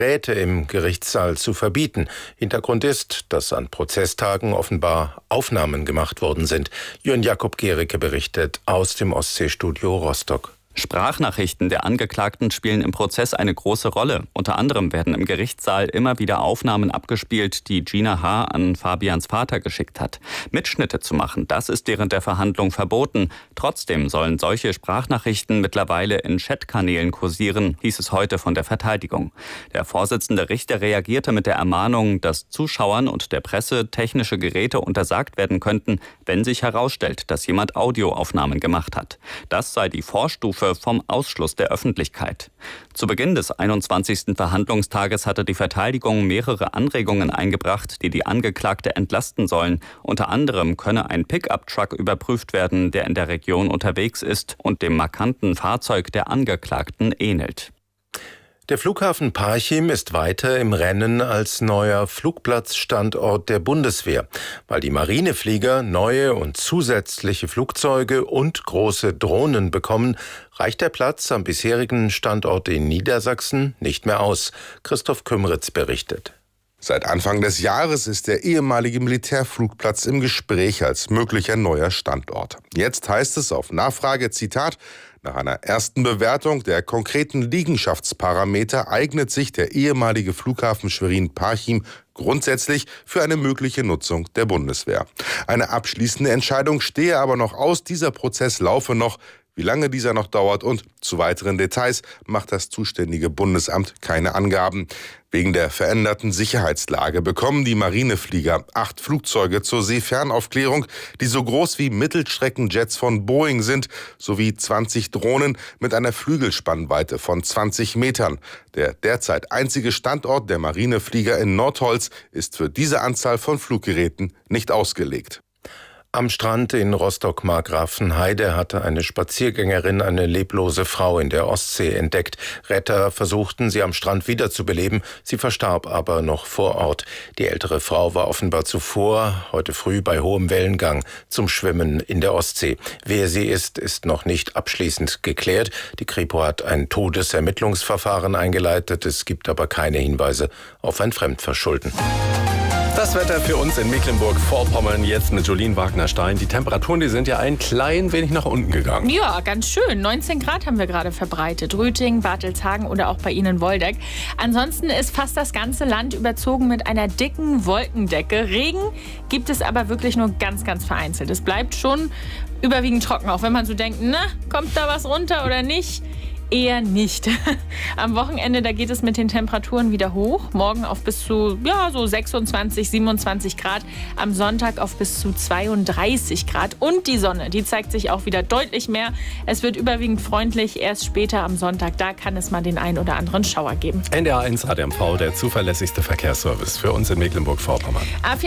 Geräte im Gerichtssaal zu verbieten. Hintergrund ist, dass an Prozesstagen offenbar Aufnahmen gemacht worden sind. Jörn Jakob Gericke berichtet aus dem Ostseestudio Rostock. Sprachnachrichten der Angeklagten spielen im Prozess eine große Rolle. Unter anderem werden im Gerichtssaal immer wieder Aufnahmen abgespielt, die Gina H. an Fabians Vater geschickt hat. Mitschnitte zu machen, das ist während der Verhandlung verboten. Trotzdem sollen solche Sprachnachrichten mittlerweile in Chatkanälen kursieren, hieß es heute von der Verteidigung. Der Vorsitzende Richter reagierte mit der Ermahnung, dass Zuschauern und der Presse technische Geräte untersagt werden könnten, wenn sich herausstellt, dass jemand Audioaufnahmen gemacht hat. Das sei die Vorstufe vom Ausschluss der Öffentlichkeit. Zu Beginn des 21. Verhandlungstages hatte die Verteidigung mehrere Anregungen eingebracht, die die Angeklagte entlasten sollen. Unter anderem könne ein Pickup-Truck überprüft werden, der in der Region unterwegs ist und dem markanten Fahrzeug der Angeklagten ähnelt. Der Flughafen Parchim ist weiter im Rennen als neuer Flugplatzstandort der Bundeswehr. Weil die Marineflieger neue und zusätzliche Flugzeuge und große Drohnen bekommen, reicht der Platz am bisherigen Standort in Niedersachsen nicht mehr aus. Christoph Kümritz berichtet. Seit Anfang des Jahres ist der ehemalige Militärflugplatz im Gespräch als möglicher neuer Standort. Jetzt heißt es auf Nachfrage, Zitat, nach einer ersten Bewertung der konkreten Liegenschaftsparameter eignet sich der ehemalige Flughafen Schwerin-Parchim grundsätzlich für eine mögliche Nutzung der Bundeswehr. Eine abschließende Entscheidung stehe aber noch aus, dieser Prozess laufe noch. Wie lange dieser noch dauert und zu weiteren Details macht das zuständige Bundesamt keine Angaben. Wegen der veränderten Sicherheitslage bekommen die Marineflieger 8 Flugzeuge zur Seefernaufklärung, die so groß wie Mittelstreckenjets von Boeing sind, sowie 20 Drohnen mit einer Flügelspannweite von 20 Metern. Der derzeit einzige Standort der Marineflieger in Nordholz ist für diese Anzahl von Fluggeräten nicht ausgelegt. Am Strand in Rostock-Markgrafenheide hatte eine Spaziergängerin eine leblose Frau in der Ostsee entdeckt. Retter versuchten, sie am Strand wiederzubeleben. Sie verstarb aber noch vor Ort. Die ältere Frau war offenbar zuvor, heute früh bei hohem Wellengang, zum Schwimmen in der Ostsee. Wer sie ist noch nicht abschließend geklärt. Die Kripo hat ein Todesermittlungsverfahren eingeleitet. Es gibt aber keine Hinweise auf ein Fremdverschulden. Das Wetter für uns in Mecklenburg-Vorpommern jetzt mit Jolien Wagner-Stein. Die Temperaturen, die sind ja ein klein wenig nach unten gegangen. Ja, ganz schön. 19 Grad haben wir gerade verbreitet. Rüting, Bartelshagen oder auch bei Ihnen Woldeck. Ansonsten ist fast das ganze Land überzogen mit einer dicken Wolkendecke. Regen gibt es aber wirklich nur ganz, ganz vereinzelt. Es bleibt schon überwiegend trocken, auch wenn man so denkt, na, kommt da was runter oder nicht? Eher nicht. Am Wochenende, da geht es mit den Temperaturen wieder hoch. Morgen auf bis zu so 26, 27 Grad. Am Sonntag auf bis zu 32 Grad. Und die Sonne, die zeigt sich auch wieder deutlich mehr. Es wird überwiegend freundlich. Erst später am Sonntag, da kann es mal den einen oder anderen Schauer geben. NDR1 ADMV, der zuverlässigste Verkehrsservice für uns in Mecklenburg-Vorpommern.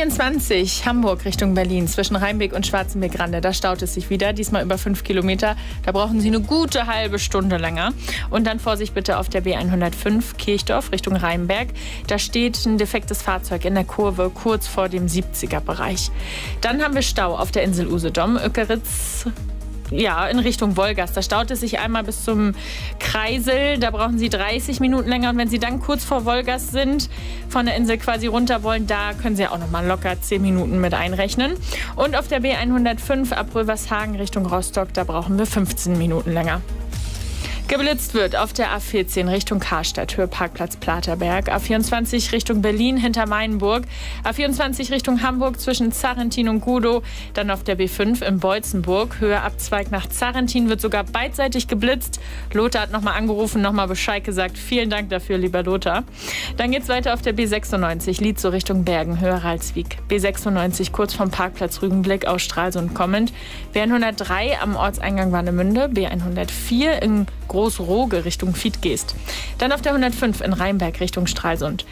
A24 Hamburg Richtung Berlin zwischen Rheinbeck und Schwarzenberg-Rande. Da staut es sich wieder, diesmal über 5 Kilometer. Da brauchen Sie eine gute halbe Stunde länger. Und dann Vorsicht bitte auf der B105 Kirchdorf Richtung Rheinberg. Da steht ein defektes Fahrzeug in der Kurve kurz vor dem 70er-Bereich. Dann haben wir Stau auf der Insel Usedom, Öckeritz. Ja, in Richtung Wolgast. Da staut es sich einmal bis zum Kreisel. Da brauchen Sie 30 Minuten länger. Und wenn Sie dann kurz vor Wolgast sind, von der Insel quasi runter wollen, da können Sie auch noch mal locker 10 Minuten mit einrechnen. Und auf der B105 ab Rövershagen Richtung Rostock, da brauchen wir 15 Minuten länger. Geblitzt wird auf der A14 Richtung Karstadt, Höhe Parkplatz Platerberg, A24 Richtung Berlin hinter Mainburg, A24 Richtung Hamburg zwischen Zarrentin und Gudow, dann auf der B5 in Beutzenburg, Höhe Abzweig nach Zarrentin wird sogar beidseitig geblitzt. Lothar hat nochmal angerufen, nochmal Bescheid gesagt. Vielen Dank dafür, lieber Lothar. Dann geht's weiter auf der B96, Lietzow Richtung Bergen, Höhe Ralswiek. B96 kurz vom Parkplatz Rügenblick aus Stralsund kommend. B103 am Ortseingang Warnemünde, B104 in Großroge Richtung Fiedgeest. Dann auf der 105 in Rheinberg Richtung Stralsund.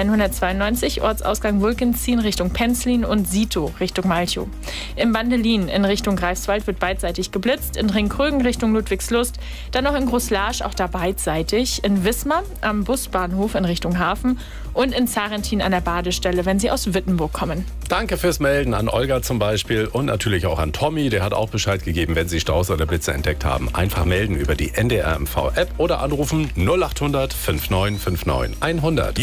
B192 Ortsausgang Wulkenzien Richtung Penzlin und Sito Richtung Malchow. Im Bandelin in Richtung Greifswald wird beidseitig geblitzt. In Ringkrögen Richtung Ludwigslust. Dann noch in Großlarsch auch da beidseitig. In Wismar am Busbahnhof in Richtung Hafen. Und in Zarrentin an der Badestelle, wenn Sie aus Wittenburg kommen. Danke fürs Melden an Olga zum Beispiel und natürlich auch an Tommy. Der hat auch Bescheid gegeben, wenn Sie Staus oder Blitze entdeckt haben. Einfach melden über die NDR MV App oder anrufen 0800 5959 100.